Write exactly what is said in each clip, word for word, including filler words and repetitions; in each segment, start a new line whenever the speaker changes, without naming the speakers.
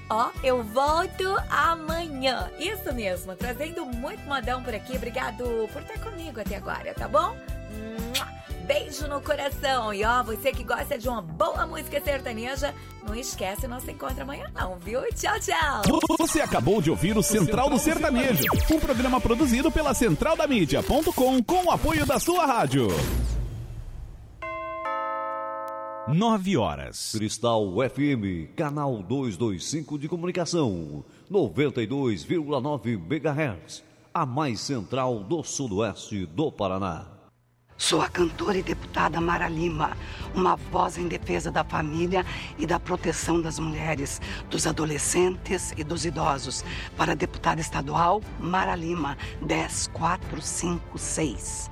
Ó, eu volto amanhã. Isso mesmo, trazendo muito modão por aqui. Obrigado por estar comigo até agora, tá bom? Beijo no coração. E ó, você que gosta de uma boa música sertaneja, não esquece o nosso encontro amanhã não, viu? Tchau, tchau.
Você acabou de ouvir o Central do Sertanejo, um programa produzido pela central da mídia ponto com com o apoio da sua rádio. Nove horas.
Cristal F M, canal duzentos e vinte e cinco de comunicação, noventa e dois vírgula nove megahertz, a mais central do sudoeste do Paraná.
Sou a cantora e deputada Mara Lima, uma voz em defesa da família e da proteção das mulheres, dos adolescentes e dos idosos. Para a deputada estadual Mara Lima, dez quatro cinco seis.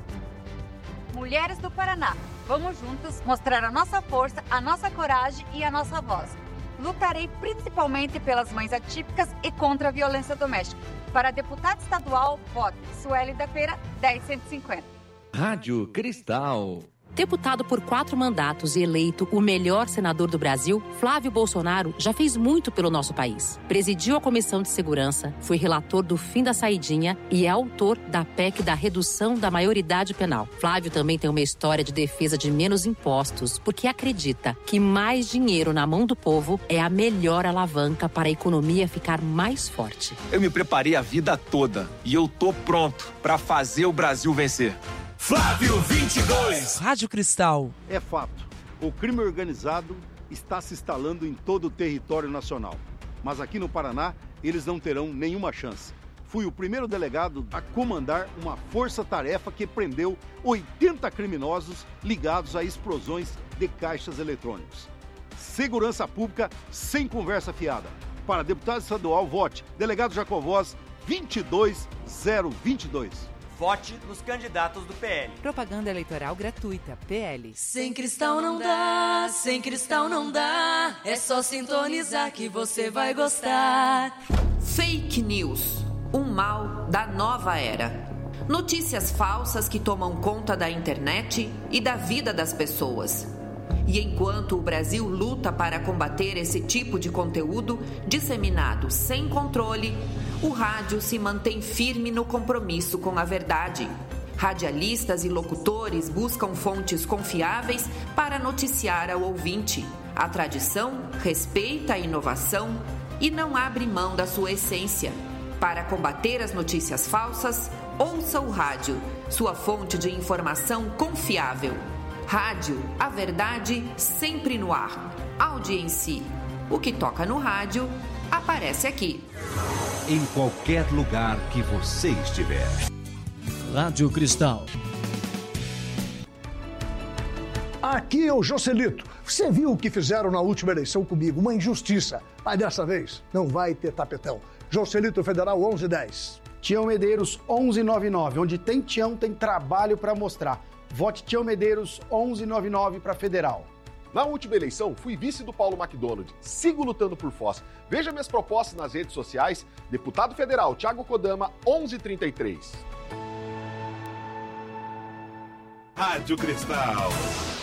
Mulheres do Paraná, vamos juntos mostrar a nossa força, a nossa coragem e a nossa voz. Lutarei principalmente pelas mães atípicas e contra a violência doméstica. Para a deputada estadual, vote Sueli da Feira, dez cento e cinquenta.
Rádio Cristal.
Deputado por quatro mandatos e eleito o melhor senador do Brasil, Flávio Bolsonaro já fez muito pelo nosso país. Presidiu a Comissão de Segurança, foi relator do fim da saidinha e é autor da P E C da redução da maioridade penal. Flávio também tem uma história de defesa de menos impostos, porque acredita que mais dinheiro na mão do povo é a melhor alavanca para a economia ficar mais forte.
Eu me preparei a vida toda e eu tô pronto para fazer o Brasil vencer.
Flávio vinte e dois.
Rádio Cristal.
É fato. O crime organizado está se instalando em todo o território nacional. Mas aqui no Paraná, eles não terão nenhuma chance. Fui o primeiro delegado a comandar uma força-tarefa que prendeu oitenta criminosos ligados a explosões de caixas eletrônicos. Segurança pública sem conversa fiada. Para deputado estadual, vote Delegado Jacovós vinte e dois zero vinte e dois.
Vote nos candidatos do P L.
Propaganda eleitoral gratuita, P L.
Sem Cristal não dá, sem Cristal não dá. É só sintonizar que você vai gostar.
Fake news, um mal da nova era. Notícias falsas que tomam conta da internet e da vida das pessoas. E enquanto o Brasil luta para combater esse tipo de conteúdo disseminado sem controle, o rádio se mantém firme no compromisso com a verdade. Radialistas e locutores buscam fontes confiáveis para noticiar ao ouvinte. A tradição respeita a inovação e não abre mão da sua essência. Para combater as notícias falsas, ouça o rádio, sua fonte de informação confiável. Rádio, a verdade sempre no ar. Audiência. O que toca no rádio, aparece aqui.
Em qualquer lugar que você estiver.
Rádio Cristal.
Aqui é o Joselito. Você viu o que fizeram na última eleição comigo? Uma injustiça. Mas dessa vez não vai ter tapetão. Joselito Federal onze dez.
Tião Medeiros onze noventa e nove. Onde tem Tião, tem trabalho para mostrar. Vote Tião Medeiros onze noventa e nove para Federal.
Na última eleição, fui vice do Paulo McDonald. Sigo lutando por Foz. Veja minhas propostas nas redes sociais. Deputado Federal Thiago Kodama, onze trinta e três.
Rádio Cristal.